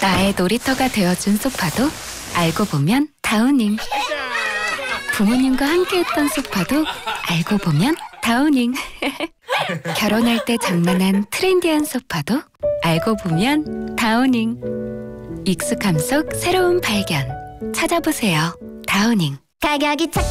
나의 놀이터가 되어준 소파도 알고 보면 다우닝. 부모님과 함께했던 소파도 알고 보면 다우닝. 결혼할 때 장만한 트렌디한 소파도 알고 보면 다우닝. 익숙함 속 새로운 발견. 찾아보세요. 다우닝. 가격이